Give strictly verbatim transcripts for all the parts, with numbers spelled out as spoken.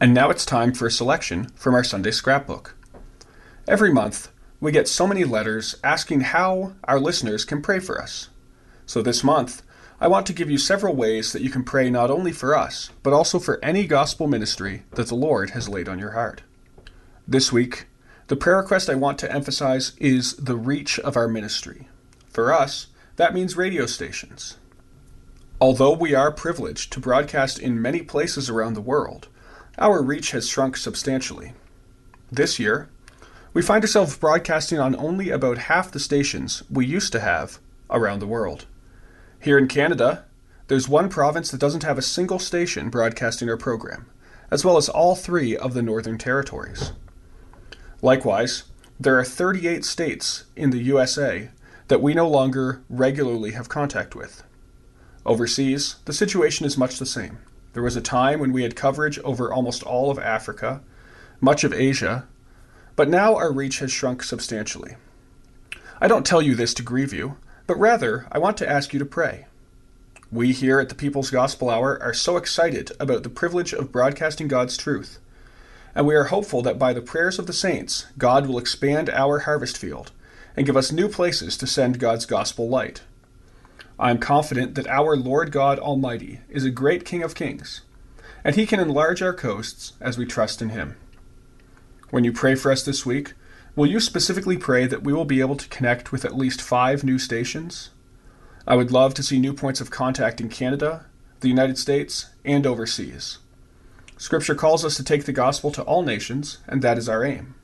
And now it's time for a selection from our Sunday scrapbook. Every month, we get so many letters asking how our listeners can pray for us. So this month, I want to give you several ways that you can pray not only for us, but also for any gospel ministry that the Lord has laid on your heart. This week, the prayer request I want to emphasize is the reach of our ministry. For us, that means radio stations. Although we are privileged to broadcast in many places around the world, our reach has shrunk substantially. This year, we find ourselves broadcasting on only about half the stations we used to have around the world. Here in Canada, there's one province that doesn't have a single station broadcasting our program, as well as all three of the Northern Territories. Likewise, there are thirty-eight states in the U S A that we no longer regularly have contact with. Overseas, the situation is much the same. There was a time when we had coverage over almost all of Africa, much of Asia, but now our reach has shrunk substantially. I don't tell you this to grieve you, but rather I want to ask you to pray. We here at the People's Gospel Hour are so excited about the privilege of broadcasting God's truth, and we are hopeful that by the prayers of the saints, God will expand our harvest field and give us new places to send God's gospel light. I am confident that our Lord God Almighty is a great King of Kings, and He can enlarge our coasts as we trust in Him. When you pray for us this week, will you specifically pray that we will be able to connect with at least five new stations? I would love to see new points of contact in Canada, the United States, and overseas. Scripture calls us to take the gospel to all nations, and that is our aim.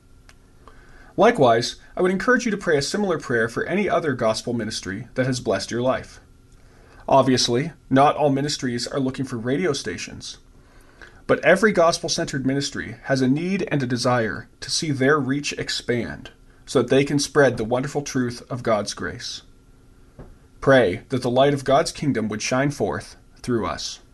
Likewise, I would encourage you to pray a similar prayer for any other gospel ministry that has blessed your life. Obviously, not all ministries are looking for radio stations, but every gospel-centered ministry has a need and a desire to see their reach expand so that they can spread the wonderful truth of God's grace. Pray that the light of God's kingdom would shine forth through us.